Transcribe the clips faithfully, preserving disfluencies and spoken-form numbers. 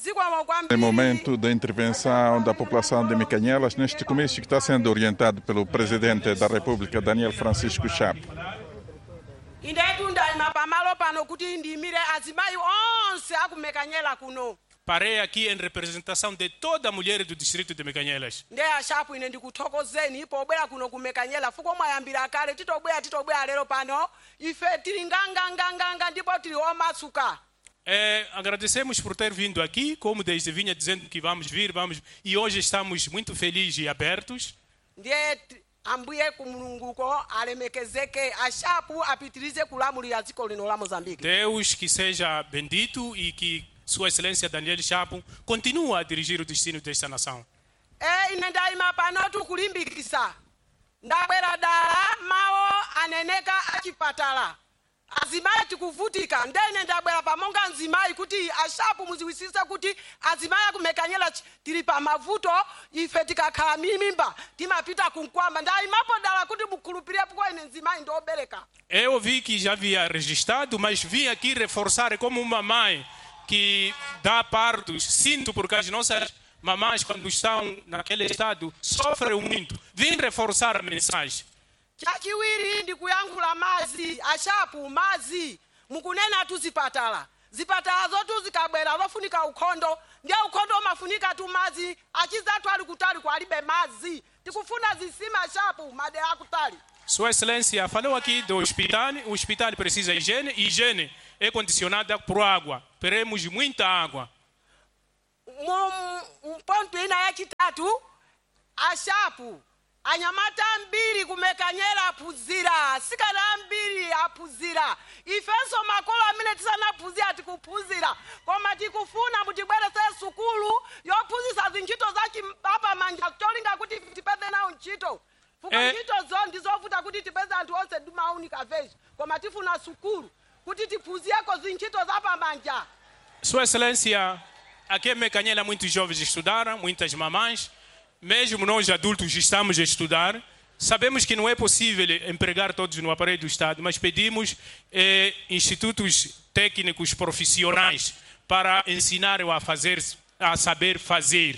É momento da intervenção da população de Mecanhelas neste comício que está sendo orientado pelo Presidente da República, Daniel Francisco Chapo. Parei aqui em representação de toda a mulher do distrito de Mecanhelas. É, agradecemos por ter vindo aqui, como desde vinha dizendo que vamos vir, vamos, e hoje estamos muito felizes e abertos. Deus que seja bendito e que Sua Excelência Daniel Chapo continua a dirigir o destino desta nação. Azimai tikuvutika ndene ndabwera pamonga nzimai kuti ashapu muziwisisa kuti azimai kumekanyela tiri pamavuto ife tikakhala mimimba timapita kunkwamba ndaimapo dala kuti mukhulupirire poko ine nzimai ndobereka. Eu vi que já havia registrado, mas vim aqui reforçar como uma mãe que dá partos. Sinto porque as nossas mamães quando estão naquele estado sofrem muito. Vim reforçar a mensagem. Chachiwiri ndikuyankhula mazi ashapu mazi mukunena tu zipatala zipatala zotu zikabwera zofunika ukhondo ndiye ukhondo mafunika tu mazi achizatu ali kutali kwalibe mazi tikufuna zisima ashapu madera akutali. Sua Excelência falou aqui do hospital, o hospital precisa de higiene, higiene é condicionada por água, teremos muita água. Um ponto ina ya chitatu ashapu anyamata mbiri kumekanyela apuzira sikana mbiri apuzira ifenso makolo amene tisana apuzira tikupuzira koma tikufuna mutibwerese sukulu yopuzisa zinchito zachi papa manja cholinga kuti tipeze nawo ntchito fuka eh, ntchito zo ndizovuta kuti tipeze anthu onse dumaunika veji koma tifuna sukulu kuti tipuziyeko zinchito za pamanja. Sua Excelência, aqui em Mecanhela muitos jovens estudaram, muitas mamães. Mesmo nós adultos estamos a estudar, sabemos que não é possível empregar todos no aparelho do Estado, mas pedimos eh, institutos técnicos profissionais para ensinar a fazer, a saber fazer.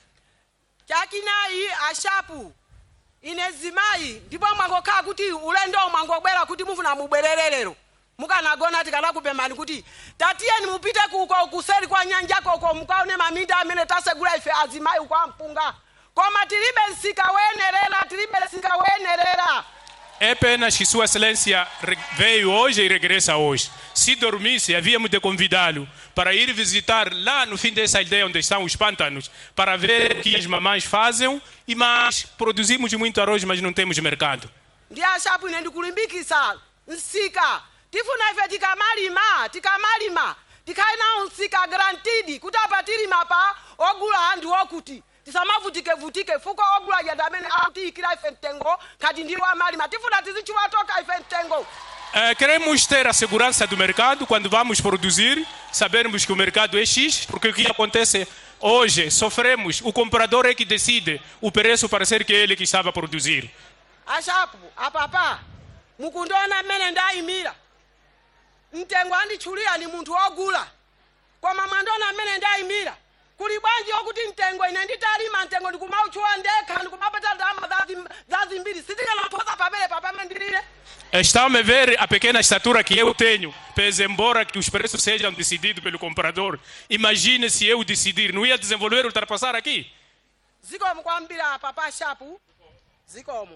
Chakinai ashapu inezimai ndipo mwangokaa kuti ulendo mwangobwera kuti mufuna mubwererero mukanagona tikana kupemani kuti tatiyeni mupite kuko kuseri kwa nyanja koko mukaone maminda amene tasegula ife azimai kwa mpunga. Koma tilibe nsika wenerera, tilibe nsika wenerera. É pena que Sua Excelência veio hoje e regressa hoje. Se dormisse, havíamos de convidá-lo para ir visitar lá no fim dessa aldeia onde estão os pântanos, para ver o que as mamães fazem, e mas produzimos muito arroz, mas não temos mercado. Ndiye ashapu ine ndikulimbikisa nsika. Tifuna ife tikamalima, tikamalima. Tikaina nsika guaranteed kuti apatilima pa ogula anthu okuti. Tisamavutike vutike fuko ogula yadamene auti ikira ife ntengo kadi ndiwo amalima tifuna tizichwa toka ife ntengo. É, queremos ter a segurança do mercado quando vamos produzir, sabermos que o mercado é X, porque o que acontece hoje, sofremos, o comprador é que decide o preço para ser que ele que estava a produzir. Ashapu, apapa, mukundona mene ndaimira. Ntengo andichulia ni muntu ogula. Koma mandona mene ndaimira. Kulibwanji okuti ntengo ine nditalima ntengo ndikumauchua ndeka ndikumapata dama zazi mbili sitika naposa pabele papame ndirire. Está a me ver a pequena estatura que eu tenho, pese embora que os preços sejam decididos pelo comprador. Imagine se eu decidir, não ia desenvolver, ultrapassar aqui. Zikomo kwambira papa Chapo. Zikomo.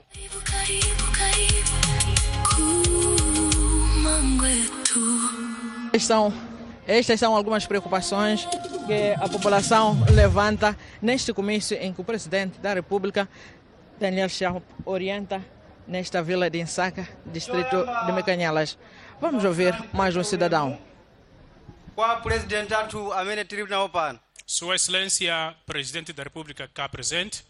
Estão Estas são algumas preocupações que a população levanta neste comício em que o Presidente da República, Daniel Chapo, orienta nesta vila de Insaca, distrito de Mecanhelas. Vamos ouvir mais um cidadão. Qual presidente atu amene tiri nawo pano? Sua Excelência, Presidente da República, cá presente.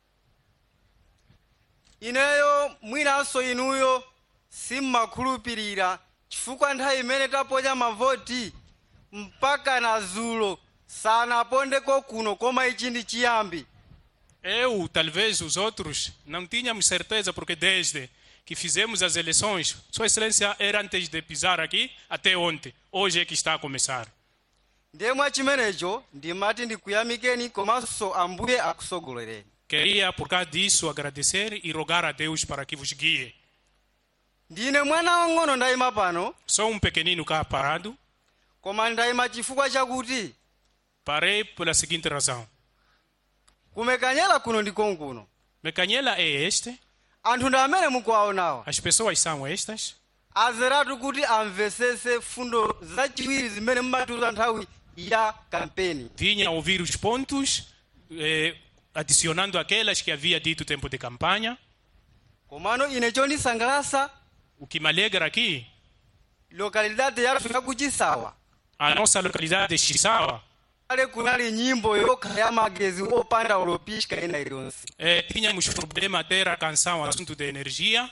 Ineyo mwinanso inuyo simmakhulupirira chifukwa nthawi imene taponya mavoti mpaka na zulo sanapondeko kuno koma ichi ndi chiyambi. Eu, talvez os outros, não tínhamos certeza porque desde que fizemos as eleições, Sua Excelência era antes de pisar aqui até ontem. Hoje é que está a começar. ndiye mwachimenecho ndimati ndikuyamikeni komanso ambuye akusogolereni. Queria, por causa disso, agradecer e rogar a Deus para que vos guie. Ndine mwana wang'ono ndayima pano, Sou um pequenino cá parado. koma ndayima chifukwa chakuti Parei pela seguinte razão. kumekanyela kuno ndikonkuno. Mecanhela é este. Anthu ndi amene mukuwaonawa. As pessoas são estas. Azeratu kuti amvesese fundo zachiwiri zimene mmatiuza nthawi ya kampeni. Vinha ouvir os pontos, eh, adicionando aquelas que havia dito tempo de campanha. Komano ine chondisangalatsa, O que me alegra aqui, lokalidade yathu yakuchisawa a nossa localidade de Chissawa, ale kunali nyimbo yokha ya magezi opanda olopisca ena iliyonse. eh, tínhamos problema de ter a canção assunto de energia.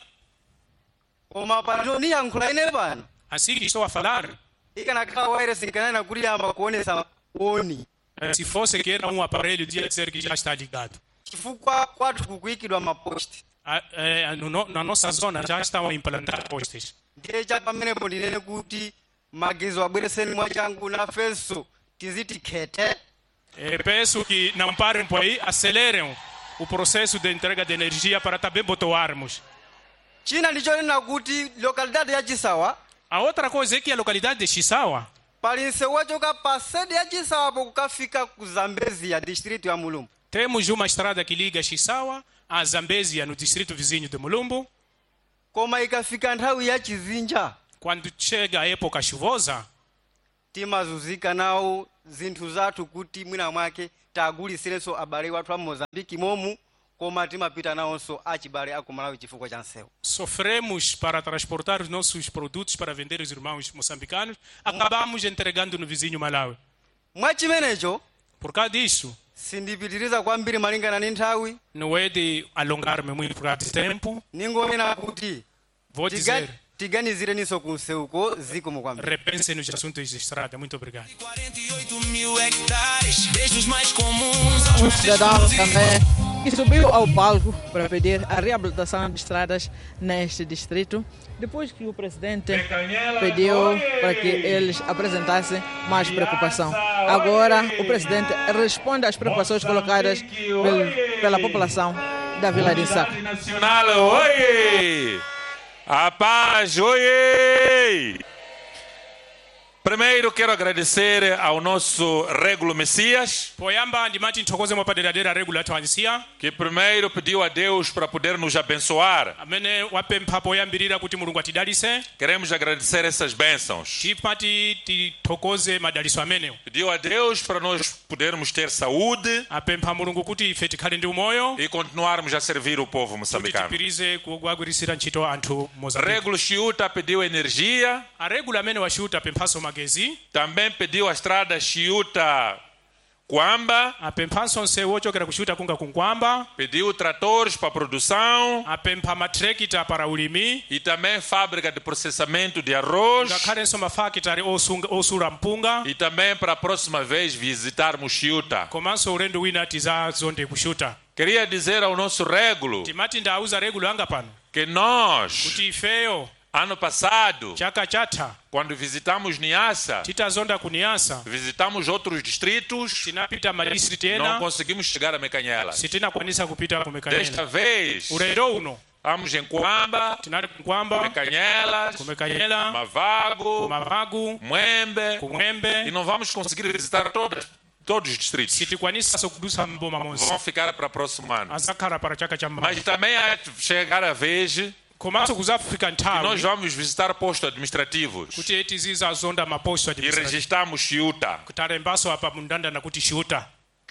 Koma pano niyankhula ine pano, Assim que estou a falar, ikanakhala wailesi nkanena kuti yamba kuonesa oni. eh, se fosse que era um aparelho, ia dizer que já está ligado. Chifukwa kwathu kukuyikidwa maposti. A, eh, no, na nossa zona já estão a implantar postes. Ndiye cha pamenepo ndinene kuti magezi wabwereseni mwachangu nafenso tiziti khete. Eh, peço que não parem por aí, acelerem o processo de entrega de energia para também botoarmos. China ndichonena kuti lokalidade ya Chisawa A outra coisa é que a localidade de Chissawa pali nsewu wachoka pa sede ya Chisawa po kukafika ku Zambezia distrito ya Mulumbu. temos uma estrada que liga Chissawa a Zambezia no distrito vizinho de Mulumbu. Koma ikafika nthawi ya chizinja Quando chega a época chuvosa, timazunzika nawo zinthu zathu kuti mwina mwake tagulisirenso abale wathu a Mozambiki momu, koma timapita nawonso achibale aku Malawi chifukwa cha nsewu. sofremos para transportar os nossos produtos para vender aos irmãos moçambicanos, acabamos entregando no vizinho Malawi. Mwachimenecho Por causa disso, sindipitiriza kwambiri malingana ni nthawi, não é de alongar-me muito por causa de tempo, ningonena kuti vou dizer, tiganizireninso ku nsewuko zikomo kwambiri. repensem nos assuntos de estrada. Muito obrigado. quarenta e oito mil hectares, desde os mais comuns aos Um mais cidadão exclusivos. também que subiu ao palco para pedir a reabilitação de estradas neste distrito, depois que o presidente pediu para que eles apresentassem mais preocupação. Agora, o presidente responde às preocupações colocadas pel- pela população da Vila de Nsaca. Nacional, oi! A paz, oi! Primeiro quero agradecer ao nosso Régulo Messias, Poyamba ndimati nthokoze mwapadera-dera regula twansiya que primeiro pediu a Deus para poder nos abençoar. amene wapempha poyambirira kuti mulungu atidalise. Queremos agradecer essas bênçãos. Timati tithokoze madaliso amenewo. Pediu a Deus para nós podermos ter saúde Apempha mulungu kuti ife tikhale ndi umoyo, e continuarmos a servir o povo kuti moçambicano. tipirize kugwirisira ntchito anthu Mozambique. Régulo Chiuta pediu energia, Aregula amene waxiuta apemphanso magezi, também pediu a estrada Chiuta Quamba, apemphanso nsewu ochokera kuxiuta kunga kunkwamba, pediu tratores para produção apempha matrekita para ulimi, e também fábrica de processamento de arroz. ngakhalenso mafakitari osunga- osula mpunga, E também para a próxima vez visitarmos Chiuta. komanso ulendo wina tizazonde kuxiuta. Queria dizer ao nosso Régulo Timati ndauza regula anga pano que nós, kuti ifeyo ano passado, chaka chatha quando visitamos Niassa, titazonda kuniyasa, visitamos outros distritos, tinapita madistrict não ena, conseguimos chegar a Mecanhelas. sitinakwanisa kupita Desta kumekanyela. vez, Ulendo uno vamos em Quamba, tinali kunkwamba, Mecanhelas, kumekanyela, Mavago, kumavagu, Mwembe, e kumwembe, não vamos conseguir visitar todas, todos os distritos. sitikwanisa kudusa mboma monse. Vão ficar para o próximo ano. Azakhala para chaka cha Mas mmawa. também há de chegar a vez que Komanso kuzafika nós nthawi vamos visitar postos administrativos kuti tizizazonda maposto e administrative. registramos Chiuta. Talembaso apa mundanda nakuti xiuta.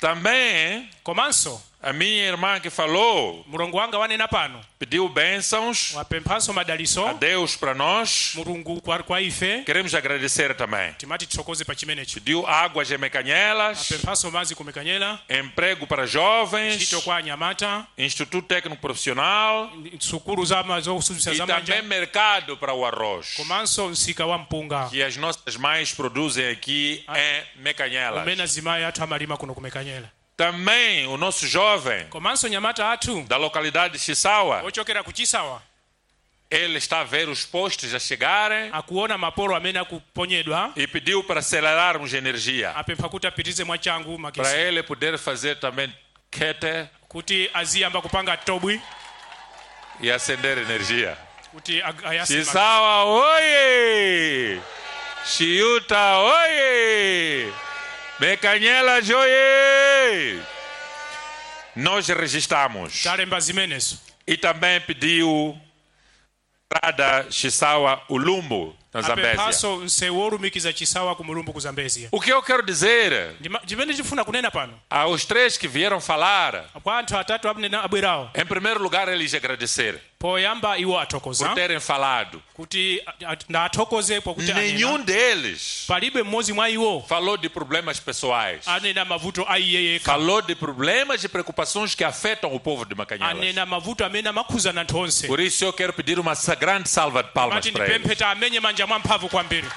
Também Komanso a minha irmã que falou mulungu wanga wanena pano pediu bênçãos wapemphanso a madaliso Deus para nós. mulungu kwa, kwa ife Queremos agradecer também. timati tithokoze pa chimenechi. Pediu águas em Mecanhelas, Apemphanso mazi kumekanyela, emprego para jovens, ntchito kwa anyamata, Instituto Técnico Profissional sukulu zama zosusisa e também zamanja, mercado para o arroz, komanso nsika wa mpunga que as nossas mães produzem aqui em Mecanhelas. umene azimayi athu amalima kuno kumekanyela. Também o nosso jovem Komanso nyamata athu da localidade de Chissawa ochokera ku Chisawa Ele está a ver os postes a chegarem akuona mapolo amene akuponyedwa e pediu para acelerarmos a energia, apempha kuti apitize mwachangu para magesi ele poder fazer também kete kuti aziyamba kupanga tobwi e acender energia. kuti ag- ayase magesi. Chisawa, oye! Chiuta, oye! Mecanhelas, oye! Nós registramos. talemba zimenezo E também pediu estrada Chisawa Ulumbo, na Zambésia. apemphaso msewu olumikiza chisawa ku mulumbu ku zambezia. O que eu quero dizer Ndima- chimene chifuna kunena pano aos três que vieram falar, kwa anthu atatu abnena abwerawo em primeiro lugar, eles agradecer poyamba iwo por athokoza terem falado. kuti a- a- na athokoze pokuti Nenhum anena deles palibe mmodzi mwa iwo falou de problemas pessoais. anena mavuto a iye yekha Falou de problemas e preocupações que afetam o povo de Macanhelas. anena mavuto amene amakhuza na anthu onse. Por isso eu quero pedir uma grande salva de palmas mati para eles. ndipemphe amenye manja mwamphamvu kwambiri.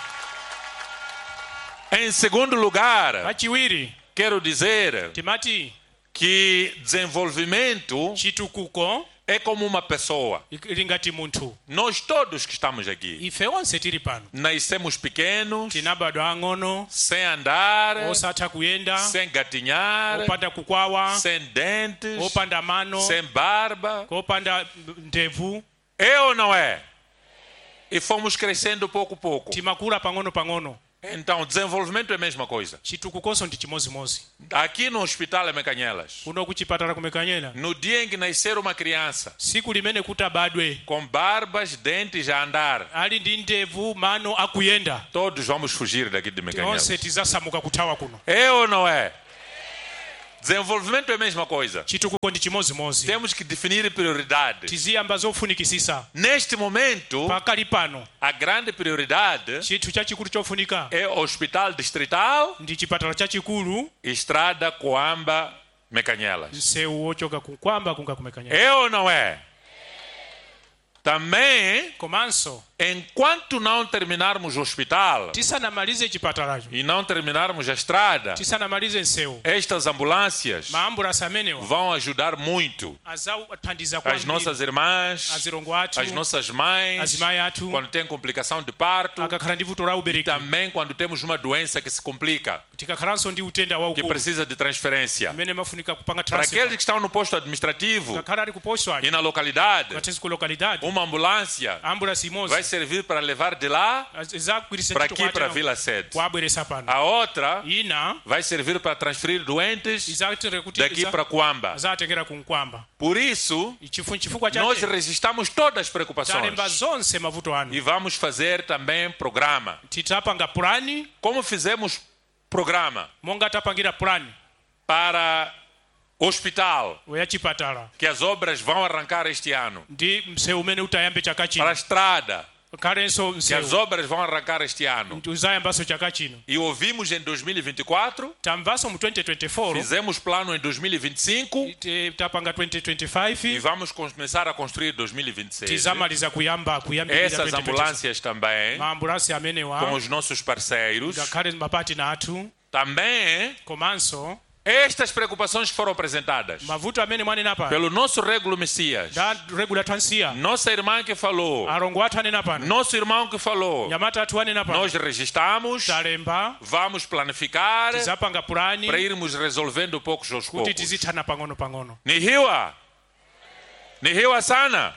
Em segundo lugar, kachiwiri quero dizer timati que desenvolvimento chitukuko é como uma pessoa. ili ngati munthu. Nós todos que estamos aqui ife onse tili pano nascemos pequenos, tinabadwa ang'ono sem andar, osatha kuyenda sem gatinhar, opanda kukwawa sem dentes, opanda mano sem barba. opanda ndevu É ou não é? E fomos crescendo pouco a pouco. timakula pang'ono pang'ono. Então, desenvolvimento é a mesma coisa. chitukukonso ndi chimozimozi. Aqui no hospital é Mecanhelas, kuno kuchipatala kumekanyera no dia em que nascer uma criança siku limene kuti abadwe com barbas, dentes a andar, ali ndi ndevu mano akuyenda todos vamos fugir daqui de Mecanhelas. tonse tizasamuka kuthawa kuno. É ou não é? Desenvolvimento é a mesma coisa. chitukuko ndi chimozimozi. Temos que definir prioridades. tiziyamba zofunikisisa. Neste momento, pakali pano a grande prioridade chinthu chachikulu chofunika é o Hospital Distrital ndi chipatala chachikulu e Estrada Coamba Mecanhelas. msewu wochoka kukwamba kunga kumekanyera. É ou não é? Também, komanso enquanto não terminarmos o hospital tisanamalize chipatalacho e não terminarmos a estrada, tisanamalize msewu estas ambulâncias maambulasi amenewa vão ajudar muito azathandiza as kwambiri nossas irmãs, azilongo athu as nossas mães, azimayi athu quando tem complicação de parto, akakhala ndi vuto la e ubereki também quando temos uma doença que se complica, tikakhalanso ndi utenda que waukulu precisa de transferência. amene mafunika kupanga Para aqueles transfer que estão no posto administrativo kakhala ali kuposto e ali na localidade, katezi ku localidade uma ambulância ambulasi vai imodzi servir para levar de lá izagwiritsa para ntchito aqui, para a kwatero Vila Sede. kuabweresa pano. A outra ina vai servir para transferir doentes izatere kuti daqui iza- para Coamba. azatengera kunkwamba. Por isso, Chifu- chifukwa nós chake registramos todas as preocupações talemba zonse mavuto anu e vamos fazer também programa. titapanga pulani Como fizemos programa monga tapangira pulani para hospital, ya chipatala que as obras vão arrancar este ano, ndi msewu umene utayambe chaka para a chino estrada, kalenso que as msewu obras vão arrancar este ano. uzayambanso chaka chino. E ouvimos em dois mil e vinte e quatro, tamvanso mu twenty twenty-four fizemos plano em dois mil e vinte e cinco te- tapanga twenty e twenty-five vamos começar a construir dois mil e vinte e seis. tizamaliza kuyamba kuyambirira Essas twenty twenty-six. ambulâncias também, maambulansi com amenewa os nossos parceiros, ngakhale mapatina athu também komanso estas preocupações que foram apresentadas mavuto amene mwanena pano pelo nosso Régulo Messias, da regula twansiya nossa irmã que falou, alongo athu anena pano nosso irmão que falou, nyamata athu anena pano nós registramos, talemba vamos planificar tizapanga pulani para irmos resolvendo poucos aos kuti poucos. tizithana pang'ono pang'ono. Nihiwa, nihiwa sana,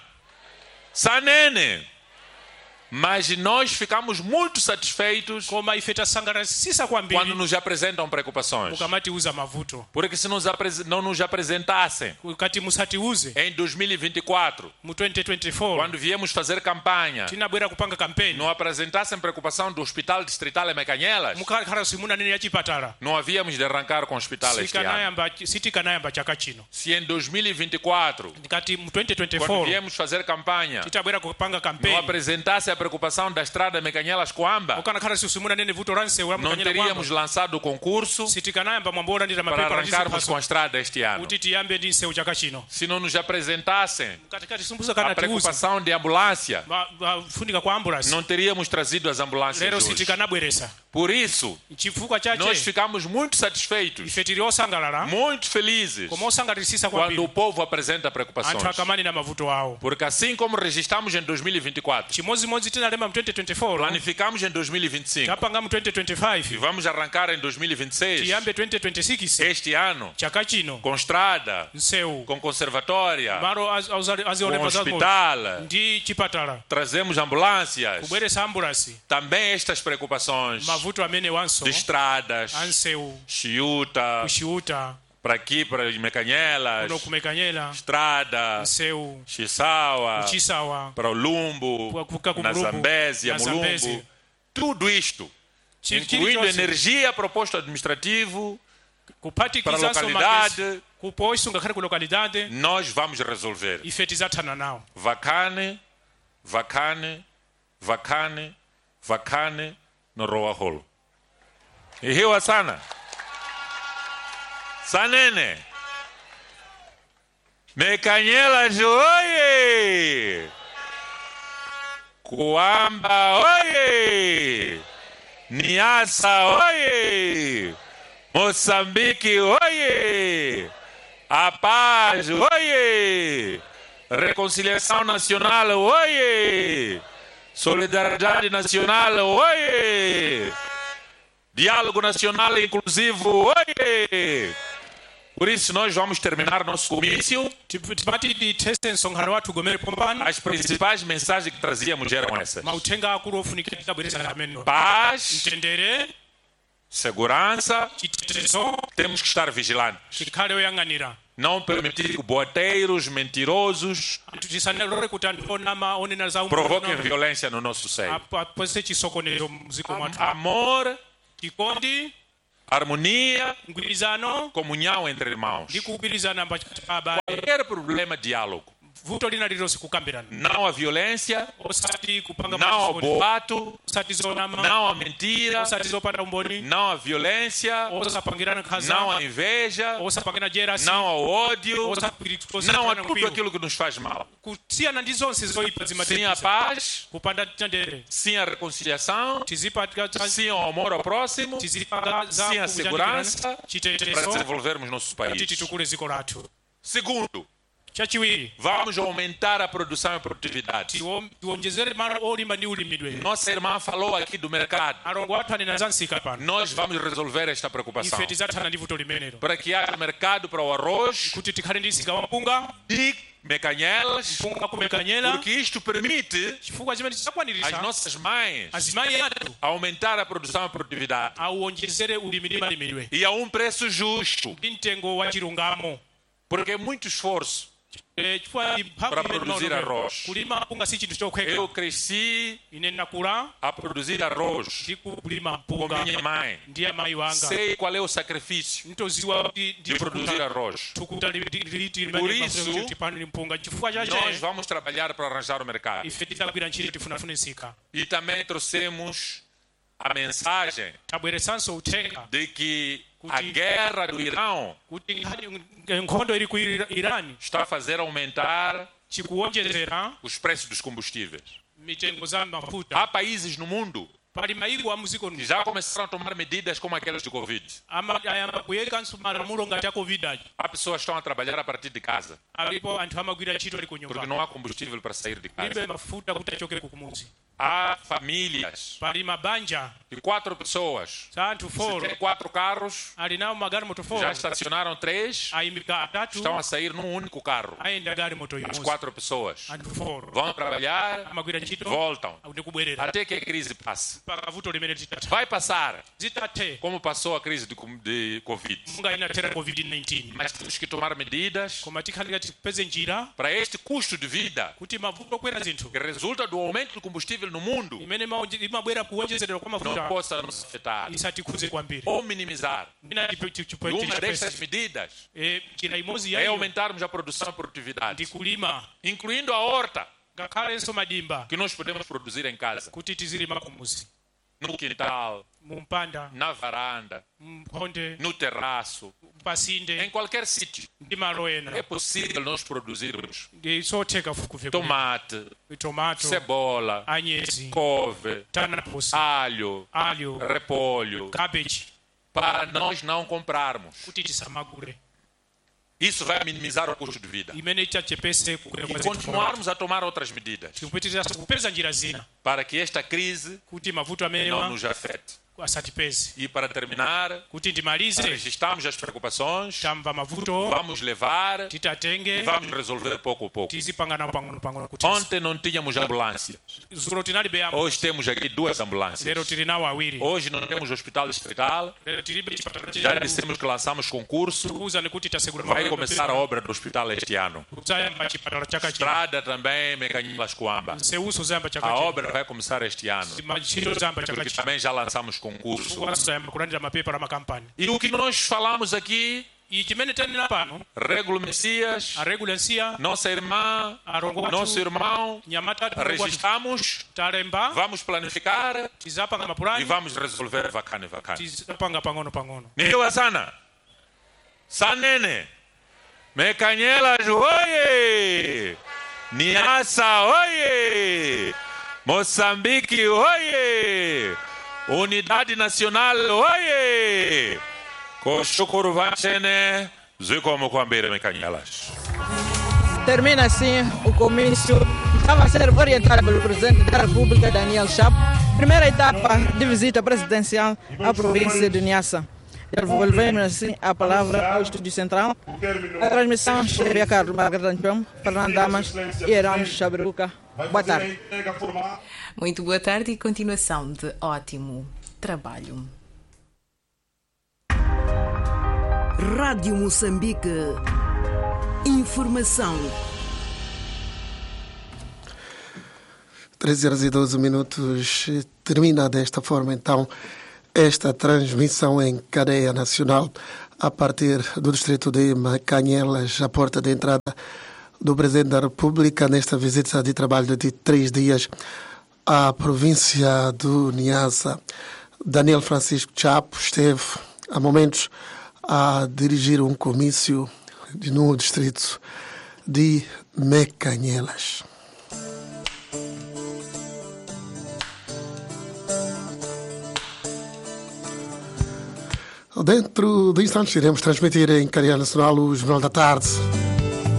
sanene. Mas nós ficamos muito satisfeitos koma ife tasangalasisa quando kwambiri nos apresentam preocupações. mukamatiuza mavuto Porque se nos apres- não nos apresentassem kati musatiuze em dois mil e vinte e quatro, mu twenty twenty-four quando viemos fazer campanha, tinabwera kupanga kampeni não apresentassem preocupação do Hospital Distrital em Mecanhelas, mukakhala simunanene ya chipatala não havíamos de arrancar com o hospital este ano. sikanayamba sitikanayamba chaka chino. Se em dois mil e vinte e quatro, kati mu twenty quando twenty-four viemos fazer campanha, titabwera kupanga não kampeni apresentasse a preocupação da estrada Mekanyelas-Coamba, okana khala sisimuna nene vuto ranse wa não mukanyela teríamos lançado o concurso sitikanayamba mwambora ndira para mapepa arrancarmos com a estrada este ano. kuti tiyambe ndi nsewu chaka chino Se não nos apresentassem katikati sumbusa a kana tiuza preocupação de ambulância, funika kwa ambulance não teríamos trazido as ambulâncias lero hoje. sitikanabweresa Por isso, chifukwa nós chache ficamos muito satisfeitos, ife tili osangalala muito felizes, koma osangalisisa quando kwambiri o povo apresenta anthu preocupações. akamani na mavuto awo Porque assim como registramos em dois mil e vinte e quatro, chimodzimodzi tinalema mu twenty twenty-four planificamos em dois mil e vinte e cinco tapanga mu twenty e twenty-five vamos arrancar em dois mil e vinte e seis, tiyambe twenty twenty-six este ano, chaka chino com estrada, nsewu com conservatória, malo az- auzali- com aziolemba zazo hospital, ndi chipatala trazemos ambulâncias. kubweresa ambulance Também estas preocupações mavuto amene wanso de estradas, ansewu Chiuta, kuxiuta para aqui, para Mekanyelas, kuno kumekanyela estrada, nsewu Chisawa, kuchisawa para o Lumbo, Kuka ku na Mulumbu, Zambésia, na Mulumbo. Zambésia. Tudo isto, Chi- incluindo chilichonse. energia para o posto administrativo, Para kuphatikizaso localidade. magesi kupoiso ngakhale ku localidade nós vamos resolver. ife tizathana nawo Vacane, vacane, vacane, vacane no Roaholo. E hiyo sana. Sanene. Mekanyelas oye! Coamba oye! Niassa oye! Moçambique oye! A paz oye! Reconciliação nacional oye! Solidariedade nacional oye! Diálogo nacional inclusivo oye! Por isso nós vamos terminar nosso comício. tipati tithese msonkhano wathu gomere pompano As principais mensagens que trazíamos eram essas: mauthenga akulu ofunikira tidabweresa amene paz, mtendere segurança. chitetezo Temos que estar vigilantes. chikhale oyang'anira Não permitir que boateiros, mentirosos, anthu tisanalole kuti anthu onama onena za provoquem violência no nosso seio. apose chisokonero mziko mwathu Amor, chikondi harmonia, mgwirizano comunhão entre irmãos. ndi kugwirizana pakati pa abale Qualquer problema, diálogo. vuto lina lililonse kukambirana Não a violência, osati kupanga não ao machisokonero, boato, osati zonama não a mentira, osati zopanda umboni não a violência, osapangirana nkhanza não a inveja, osapangana jerasi não ao ódio, osapirikosa não a tudo aquilo que nos faz mal. kusiyana ndi zonse zoyipa Sim a zimatipisa paz, kupanda mtendere sim a reconciliação, tizipanga sim ao amor ao próximo, tizipanga za sim a kujanjikirana, segurança para chitetezo desenvolvermos nosso kuti país. titukule dziko lathu Segundo, chachiwiri vamos aumentar a produção e produtividade. tiwo- tiwonjezere malo olima ndi ulimidwe Nossa irmã falou aqui do mercado. alongo athu anena za nsika pano Nós vamos resolver esta preocupação. ife tizathana ndi vuto limenelo Para que haja mercado para o arroz kuti tikhale ndi msika wa mpunga de Mekanyelas, mpunga kumekanyela porque isto permite chifukwa chimene às chidzakwaniritsa nossas mães azimayi athu aumentar a produção e produtividade. auwonjezere ulimi ndi malimidwe E a um preço justo, ndi mtengo wa chilungamo porque é muito esforço. Eh, chifukwa mphamvu Para imene produzir timaonera, arroz. kulima mpunga si chinthu chokhweka Eu cresci ine ndakula a produzir arroz ndi kulima com mpunga minha mãe. ndi amayi wanga Sei qual é o sacrifício ntoziwa kuti de produzir arroz. tukuta liti Por isso, tipano mpunga chifukwa Nós chache vamos trabalhar para arranjar o mercado. ife tidzagwira ntchito tifunafune nsika E também trouxemos a mensagem tabweresanso uthenga de que a Kuti- guerra do Irão kuti nkhani- nkhondo iri ku Ira- irani está a fazer aumentar chikuwonjezera os preços dos combustíveis. mitengo za mafuta Há países no mundo pali mayiko a muziko que já começaram a tomar medidas como aquelas de Covid. ama- ayamba kuyekanso malamulo ngati a covid aja Há pessoas que estão a trabalhar a partir de casa, alipo anthu amagwira ntchito ali ku porque nyumba não há combustível para sair de libe casa. mafuta kuti achokere kumuzi Há famílias pali mabanja de quatro pessoas. za anthu Se four tem quatro carros, ali nawo magari moto four já estacionaram três, ayimika atatu estão a sair num único carro. ayenda gari moto As imodzi quatro pessoas anthu four vão trabalhar, amagwira ntchito voltam, ndi kubwerera até que a crise passe. mpaka vuto limene litatha Vai passar, zitathe como passou a crise de, com- de Covid. munga inathera covid nineteen Mas temos que tomar medidas koma tikhalira tipeze njira para este custo de vida kuti mavuto okwera zinthu que resulta do aumento do combustível no mundo imene maonje- imabwera kuwonjezedwa kwa não mafuta possa nos afetar isatikhuze kwambiri ou minimizar. mina E uma destas medidas njira imodzi é yayo aumentarmos a produção e ndi produtividade, kulima incluindo a horta. ngakhale nso madimba que nós podemos produzir em casa, kuti tizilima kumuzi no quintal, mumpanda na varanda, mphonde no terraço, pasinde em qualquer sítio. ndi malo É ena possível nós produzirmos ndisotheka kuve tomate, tomato cebola, anyezi couve, tanapusi alho, alho repolho, cabbage para nós não comprarmos. kuti tisamagule Isso vai minimizar o custo de vida. imene ichachepese E kukwera continuarmos a tomar outras medidas tikupitiriza kupeza njira zina para que esta crise kuti mavuto não amenewa nos afete. asatipeze E para terminar, kuti ndimalize registramos as preocupações, tamva mavuto vamos levar e titatenge vamos resolver pouco a pouco. tizipangana pang'ono pang'ono kuti Ontem não tínhamos ambulância. zulo tinalibe amo Hoje temos aqui duas ambulâncias. lero tili nawo awiri Hoje não temos hospital distrital. lero tilibe chipatala Já dissemos que lançamos concurso. kuuza nikuti tasegura Vai começar a obra do hospital este ano. uzayamba chipatala chaka chino Estrada também, Mecanhilas Coamba. seuso uzayamba chaka A chino obra vai começar este ano. machito uzayamba chaka Porque chino também já lançamos concurso. uzayamba kulandira mapepa la makampani E o que nós falamos aqui, iyi chimene tanena pano Regulo Messias, aregulensia nossa irmã, arongo wathu nosso irmão, nyamatatu registramos, talemba vamos planificar tizapanga e mapulani vamos resolver vacane vacane. tizapanga pang'ono pang'ono Nikiwa sana sanene Mecanhelas oye, Niassa oye, Moçambique oye, Unidade Nacional oye, Koshukuru vachene zikomo kwambire Mecanhelas. Termina assim o comício. Estava a ser orientado pelo presidente da República, Daniel Chapo. Primeira etapa de visita presidencial à província de Niassa. Devolvemos assim a palavra ao Estúdio Central. A transmissão chega a Carlos Margarida Anchom, Fernando Damas e Heramos Chabruca. Boa tarde. Muito boa tarde e continuação de ótimo trabalho. Rádio Moçambique. Informação. treze horas e doze minutos. Termina desta forma, então, esta transmissão em cadeia nacional a partir do distrito de Mecanhelas, a porta de entrada do Presidente da República nesta visita de trabalho de três dias à província do Niassa. Daniel Francisco Chapo esteve, há momentos, a dirigir um comício no distrito de Mecanhelas. Dentro de instantes iremos transmitir em cadeia nacional o Jornal da Tarde.